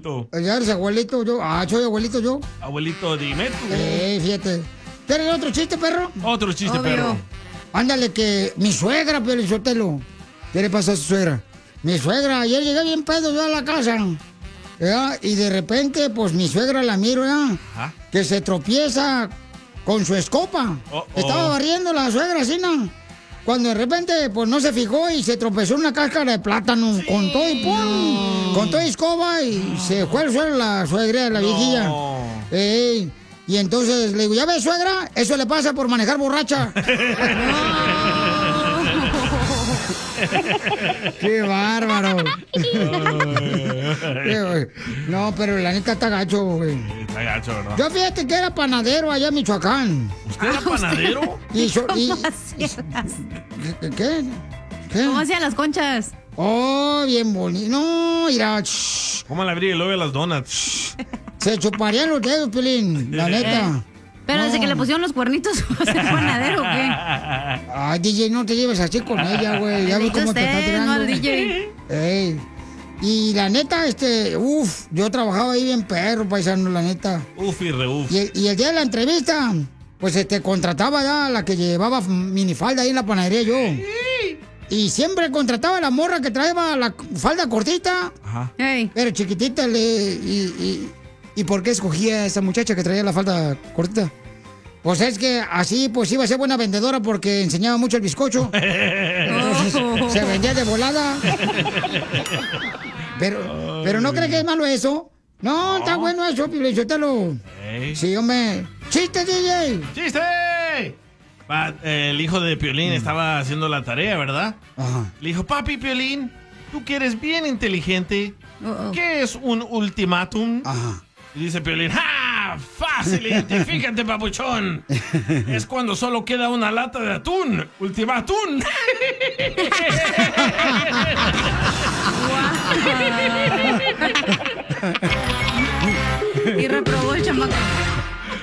abuelito. Ya eres abuelito yo. Ah, soy abuelito yo. Abuelito, dime tú. Fíjate. ¿Tienes otro chiste, perro? Otro chiste, Obvio. perro. Ándale, que mi suegra, Piolinsotelo. ¿Qué le pasó a su suegra? Mi suegra, ayer llegué bien pedo yo a la casa. ¿Ya? Y de repente, pues mi suegra la miro ya. Ajá. Que se tropieza con su escopa. Estaba barriendo la suegra así, ¿no? Cuando de repente, pues no se fijó y se tropezó en una cáscara de plátano. Con todo y ¡pum! Con todo y escoba y se fue al suelo la suegra, la viejilla. Ey. Y entonces le digo, ¿ya ves, suegra? Eso le pasa por manejar borracha. ¡Qué bárbaro! No, pero la neta está gacho, güey. Está gacho, ¿no? Yo fíjate que era panadero allá en Michoacán. ¿Usted era panadero? ¿Qué? ¿Cómo hacían las conchas? Oh, bien bonito. No, mira. ¿Cómo le abría el hoyo a las donuts? Se chuparían los dedos, Pelín, la neta. Pero desde que le pusieron los cuernitos, ¿va a ser panadero o qué? Ay, DJ, no te lleves así con ella, güey. Ya ves cómo te está tirando. No al DJ. Ey. Y la neta, yo trabajaba ahí bien perro, paisano, la neta. Uf y re uf. Y el día de la entrevista, pues contrataba ya a la que llevaba minifalda ahí en la panadería yo. Y siempre contrataba a la morra que traía la falda cortita. Ajá. Pero chiquitita. ¿Y por qué escogía a esa muchacha que traía la falda cortita? Pues es que así pues iba a ser buena vendedora porque enseñaba mucho el bizcocho. Entonces, se vendía de volada. Pero ¿no crees que es malo eso? No, está bueno eso, Piolinsotelo. Sí, hombre. ¡Chiste, DJ! ¡Chiste! El hijo de Piolín estaba haciendo la tarea, ¿verdad? Ajá. Le dijo, papi Piolín, tú que eres bien inteligente, ¿qué es un ultimátum? Ajá. Y dice Piolín, ¡ja! ¡Fácil! Identifícate, papuchón. Es cuando solo queda una lata de atún. ¡Ultimátum! Y reprobó el chamaco.